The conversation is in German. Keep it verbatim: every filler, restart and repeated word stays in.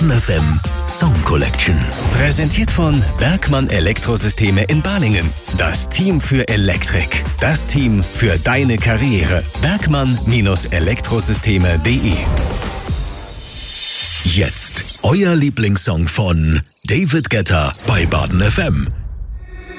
Baden F M Song Collection. Präsentiert von Bergmann Elektrosysteme in Balingen. Das Team für Elektrik. Das Team für deine Karriere. Bergmann Elektrosysteme punkt de. Jetzt euer Lieblingssong von David Guetta bei Baden F M.